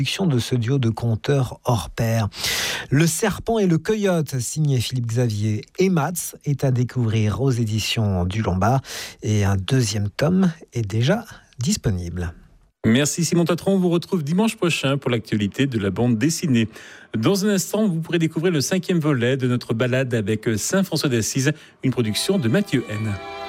De ce duo de conteurs hors pair. Le Serpent et le Coyote, signé Philippe Xavier et Mats, est à découvrir aux éditions du Lombard et un deuxième tome est déjà disponible. Merci Simon Tatron, on vous retrouve dimanche prochain pour l'actualité de la bande dessinée. Dans un instant, vous pourrez découvrir le 5e volet de notre balade avec Saint François d'Assise, une production de Mathieu N.